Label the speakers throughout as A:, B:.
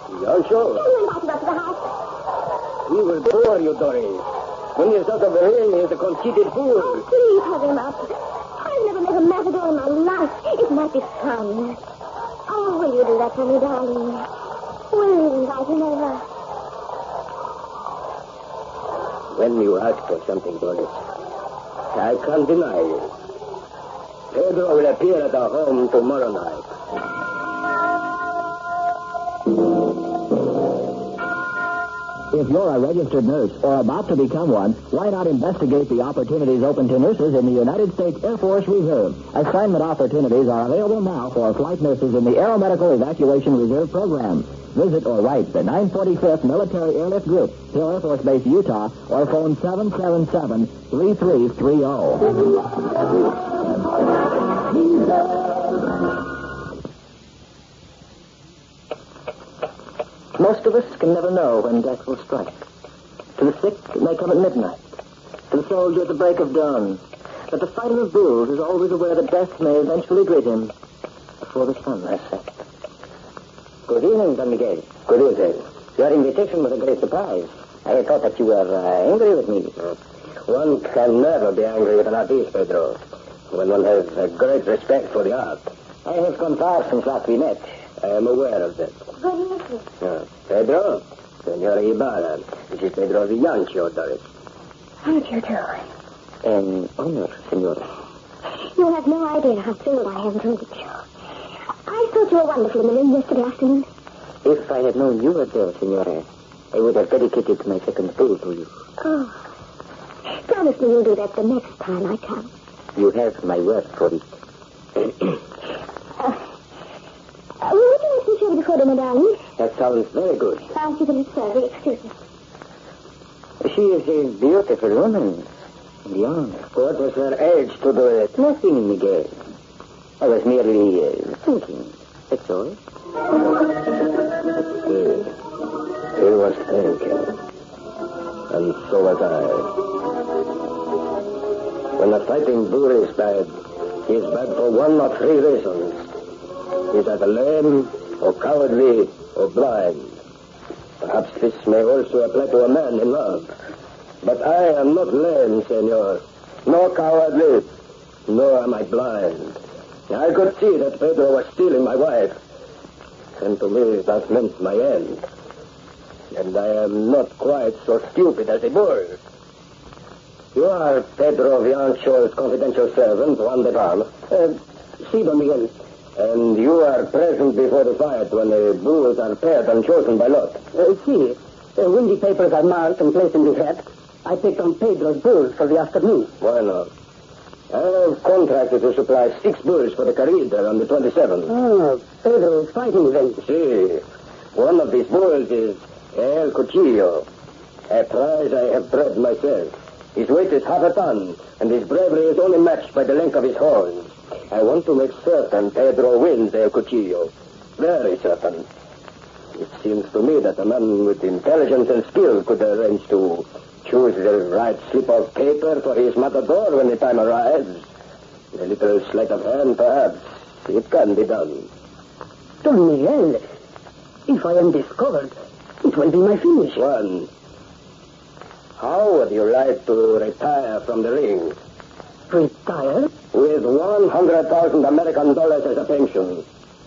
A: Yancho?
B: You went back to the house.
A: He will bore you, Doris. When he's out of the ring, he's a conceited fool.
B: Oh, please have him up. I've never met a matador in my life. It might be fun. Oh, will you do that for me, darling? Will you invite him over?
A: When you ask for something, Doris, I can't deny you. Pedro will appear at our home tomorrow night.
C: If you're a registered nurse or about to become one, why not investigate the opportunities open to nurses in the United States Air Force Reserve? Assignment opportunities are available now for flight nurses in the Aeromedical Evacuation Reserve Program. Visit or write the 945th Military Airlift Group, Hill Air Force Base, Utah, or phone 777-3330.
D: Most of us can never know when death will strike. To the sick, it may come at midnight. To the soldier at the break of dawn. But the fighter of bulls is always aware that death may eventually greet him before the sun has set.
A: Good evening, Don Miguel. Good evening. Your invitation was a great surprise. I had thought that you were angry with me. One can never be angry with an artist, Pedro, when one has a great respect for the art. I have come far since last we met. I am aware of that.
B: Good evening.
A: Pedro, Senora Ibarra. This is Pedro Villancho, Doris.
B: How do you do?
D: An honor, Senora.
B: You have no idea how thrilled I am to meet you. I thought you were wonderful in the room yesterday afternoon.
D: If I had known you were there, Senora, I would have dedicated my second bull to you.
B: Oh. Promise me you'll do that the next time I come.
D: You have my word for it.
B: Would you listen to me before dinner, darling?
A: That sounds very good.
B: Thank you for the service. Excuse me.
D: She is a beautiful woman. Young.
A: What was her age to do it?
D: Nothing, Miguel. I was merely thinking. That's all.
A: He was thinking. And so was I. When a fighting bull is bad, he is bad for one of three reasons. He's either lame, or cowardly, or blind. Perhaps this may also apply to a man in love. But I am not lame, senor. Nor cowardly, nor am I blind. I could see that Pedro was stealing my wife. And to me, that meant my end. And I am not quite so stupid as a bull. You are Pedro Villancho's confidential servant, Juan de Palma. Si, Don Miguel. And you are present before the fight when the bulls are paired and chosen by lot.
D: See, when the papers are marked and placed in the hat, I picked on Pedro's bulls for the afternoon.
A: Why not? I have contracted to supply 6 bulls for the corrida on the 27th.
D: Oh, Pedro is fighting then.
A: See, one of these bulls is El Cuchillo, a prize I have bred myself. His weight is half a ton, and his bravery is only matched by the length of his horns. I want to make certain Pedro wins El Cuchillo. Very certain. It seems to me that a man with intelligence and skill could arrange to choose the right slip of paper for his matador when the time arrives. A little sleight of hand, perhaps. It can be done.
D: Don Miguel, if I am discovered, it will be my finish.
A: Juan, how would you like to retire from the ring?
D: Retire?
A: With 100,000 American dollars as a pension.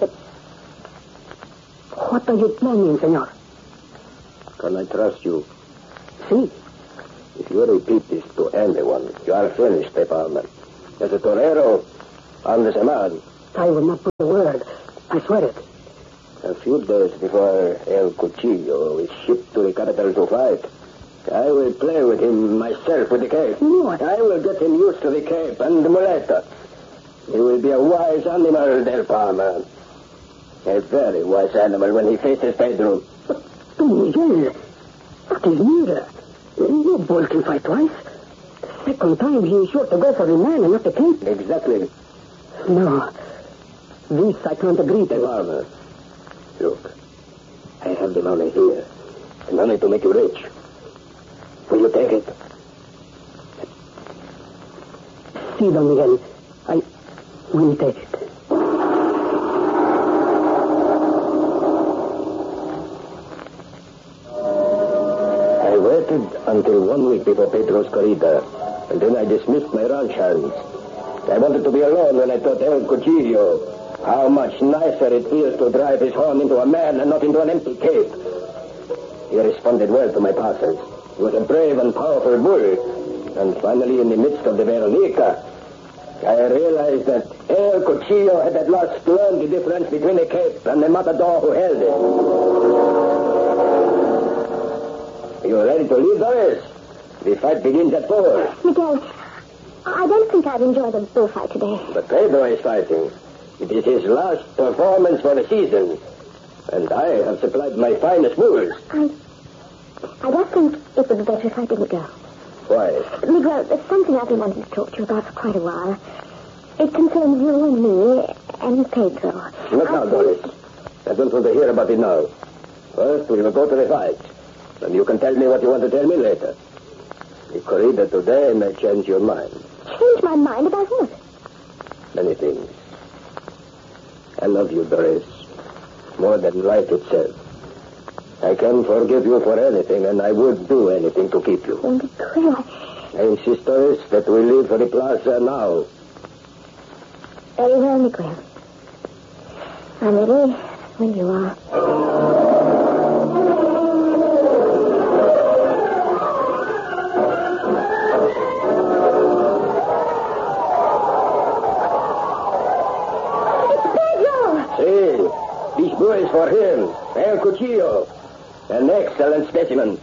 D: What are you planning, senor?
A: Can I trust you?
D: See?
A: If you repeat this to anyone, you are finished, De Palma. As a torero, and as a man.
D: I will not put a word. I swear it.
A: A few days before El Cuchillo is shipped to the capital to fight, I will play with him myself with the cape.
D: What?
A: I will get him used to the cape and the muleta. He will be a wise animal, Del Palma. A very wise animal when he faces Pedro.
D: Don Miguel, that is murder. No bull can fight twice. Second time, he is sure to go for the man and not the cape.
A: Exactly.
D: No. This I can't agree
A: De
D: to.
A: Palma, look. I have the money here. The money to make you rich. Will you take it?
D: See, Don Miguel, I will take it.
A: Until 1 week before Pedro's corrida. And then I dismissed my ranch hands. I wanted to be alone when I thought El Cuchillo. How much nicer it feels to drive his horn into a man and not into an empty cape. He responded well to my passes. He was a brave and powerful bull. And finally, in the midst of the Veronica, I realized that El Cuchillo had at last learned the difference between a cape and the matador who held it. Are you ready to leave, Doris? The fight begins at 4.
B: Miguel, I don't think I've enjoyed a bullfight today.
A: But Pedro is fighting. It is his last performance for the season. And I have supplied my finest bulls.
B: I just think it would be better if I didn't go.
A: Why?
B: Miguel, there's something I've been wanting to talk to you about for quite a while. It concerns you and me and Pedro.
A: Look now, Doris. I don't want to hear about it now. First, we will go to the fight. And you can tell me what you want to tell me later. The corrida today may change your mind.
B: Change my mind about what?
A: Many things. I love you, Doris. More than life itself. I can forgive you for anything, and I would do anything to keep you.
B: Oh, Miguel,
A: I insist, Doris, that we leave for the plaza now.
B: Very well, Miguel. I'm ready when you are.
A: This bull is for him, El Cuchillo. An excellent specimen.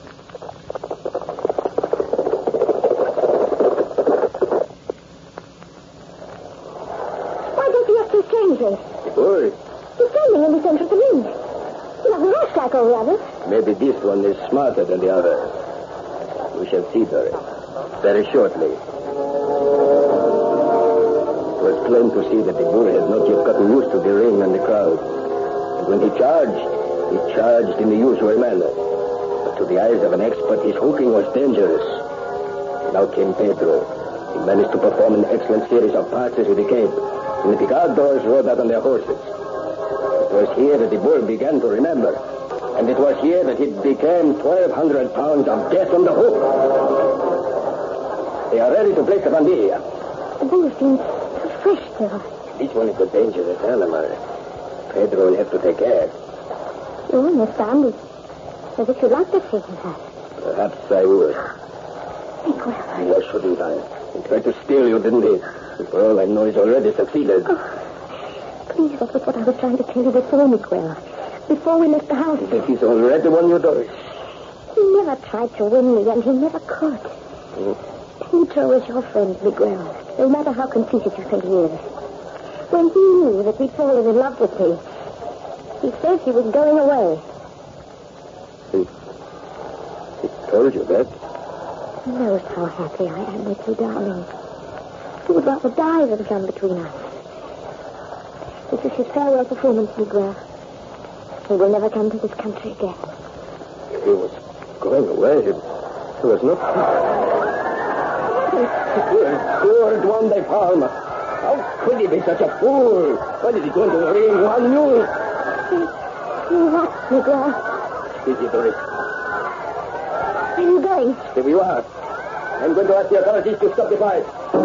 B: Why don't you act so strangely?
A: The bull?
B: He's standing in the center of the ring. He doesn't rush like all the others.
A: Maybe this one is smarter than the other. We shall see, Doris. Very shortly. It was plain to see that the bull had not yet gotten used to the ring and the crowd. And when he charged in the usual manner. But to the eyes of an expert, his hooking was dangerous. Now came Pedro. He managed to perform an excellent series of passes with the cape. And the picados rode out on their horses. It was here that the bull began to remember. And it was here that it became 1,200 pounds of death on the hook. They are ready to place the bandilla.
B: The bull seems so fresh still.
A: This one is a dangerous animal. Pedro will have to take care.
B: You almost sounded as if you'd like to see him that.
A: Perhaps I would.
B: Miguel.
A: Why shouldn't I? He tried to steal you, didn't he? And for all I know, he's already succeeded.
B: Oh, please, that was what I was trying to tell you before, Miguel. Before we left the house.
A: You think he's already won you, Doris?
B: He never tried to win me, and he never could. Pedro was your friend, Miguel, no matter how conceited you think he is. When he knew that he'd fallen in love with me, he said he was going away.
A: He told you that?
B: He knows how happy I am with you, darling. He would rather die than come between us. This is his farewell performance, Miguel. He will never come to this country again.
A: He was going away. There was no... Poor Juan de Palma. How could he be such a fool? Why did he go into the ring? One knew.
B: You what, Miguel?
A: Easy, Doris.
B: Where are you going?
A: Here you are. I'm going to ask the authorities to stop the fight.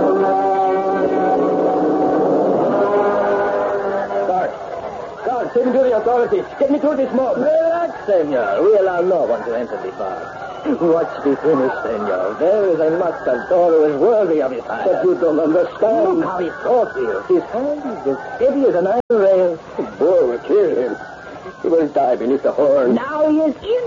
A: Guard, send me to the authorities. Get me through this mob.
C: Relax, senor. We allow no one to enter the bar. Watch the finish, senor. There is a matador who is worthy of his hand.
A: But you don't understand.
C: Look how he fought here. His hand is as steady as an iron rail.
A: The bull will kill him. He will die beneath the horn.
C: Now he is in.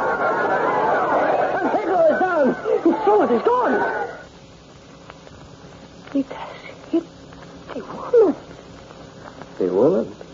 C: And Pedro is down. His sword is gone.
B: It has hit the woman.
A: The woman?